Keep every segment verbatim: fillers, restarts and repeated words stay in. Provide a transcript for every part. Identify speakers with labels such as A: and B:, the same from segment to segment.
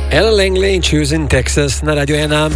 A: Ella Langley in Choosing Texas na Radio ena.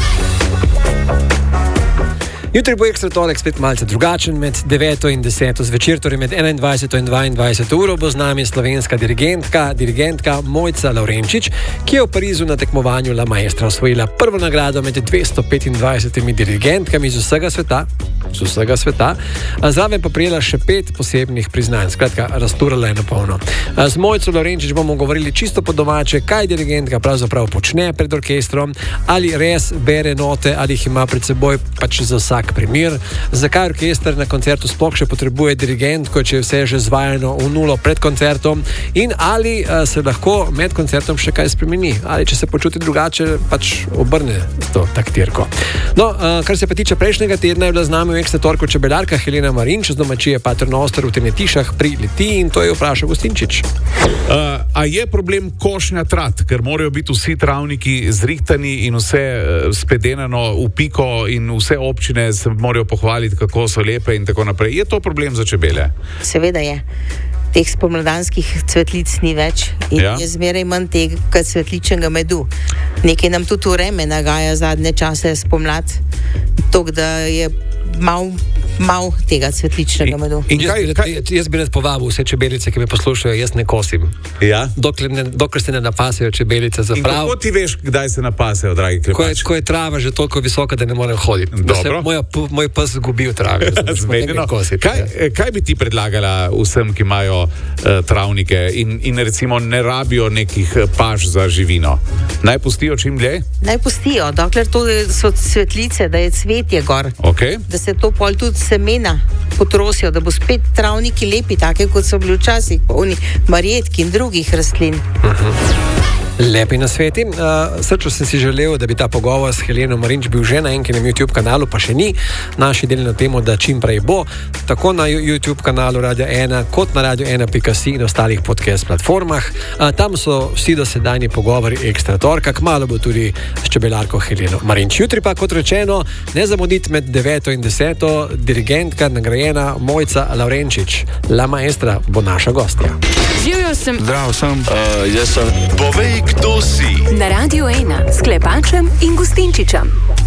A: Jutri bo ekstra torek spet malce drugačen, med deveto in deseto zvečer, torej med enaindvajseto in dvaindvajseto uro bo z nami slovenska dirigentka, dirigentka Mojca Lavrenčič, ki je v Parizu na tekmovanju La Maestra osvojila prvo nagrado med dvesto petindvajsetimi dirigentkami z vsega sveta. Z vsega sveta. Zraven pa prijela še pet posebnih priznanj. Skratka, razturala je na polno. Z Mojco Lavrenčič bomo govorili čisto po domače, kaj dirigentka pravzaprav počne pred orkestrom, ali res bere note, ali jih ima pred seboj pač za vsak primer, zakaj orkester na koncertu sploh še potrebuje dirigentko, če je vse že zvajano v nulo pred koncertom, in ali uh, se lahko med koncertom še kaj spremeni, ali če se počuti drugače, pač obrne s to taktirko. No, uh, kar se pa tiče prejšnjega tedna, je bila z nami v ekstra torku čebelarka Helena Marinč z domačije Paternoster v Tenetišah pri Litiji, in to je vprašal Gustinčič.
B: Uh, a je problem košnja trat, ker morajo biti vsi travniki zrihtani in vse uh, spedenano v piko in vse občine se morajo pohvaliti, kako so lepe in tako naprej. Je to problem za čebele?
C: Seveda je. Teh spomladanskih cvetlic ni več in ja. je zmeraj manj tega cvetličnega medu. Nekaj nam tudi vreme nagaja zadnje čase spomlad, tako da je mal, mal tega cvetličnega medu.
A: In, in kaj, kaj? Jaz, jaz bi rad povabil vse čebelice, ki me poslušajo, jaz ne kosim.
B: Ja?
A: Dokler, ne, dokler se ne napasejo čebelice za prav.
B: In kako ti veš, kdaj se napasejo, dragi klepač?
A: Ko je, ko je trava že toliko visoka, da ne morem hoditi. Da se moja, moj pes zgubi v travi.
B: Zmedeno. Kaj, kaj bi ti predlagala vsem, ki imajo uh, travnike in, in recimo ne rabijo nekih paš za živino? Naj pustijo čim dlje?
C: Naj pustijo, dokler to so cvetlice, da je cvetje gor.
B: Okay.
C: Da se to pol tudi semena potrosijo, da bo spet travniki lepi, take kot so bili včasih, polni marjetki in drugih rastlin.
A: Uh-huh. Lepi na sveti. Uh, srčno sem si želel, da bi ta pogovor s Heleno Marinč bil že na enkem YouTube kanalu, pa še ni. Naši deli na temo, da čim prej bo, tako na YouTube kanalu Radio ena, kot na radio ena pika si in ostalih podcast platformah. Uh, tam so vsi dosedajni pogovori ekstra torka, kmalu bo tudi s čebelarko Heleno Marinč. Jutri pa, kot rečeno, ne zamuditi med deveto in deseto, dirigentka nagrajena Mojca Lavrenčič. La Maestra bo naša gostja.
D: Živjo sem.
E: Zdrav sem.
F: Uh, jaz sem. Povej, kdo si.
D: Na Radio ena s Klepačem in Gustinčičem.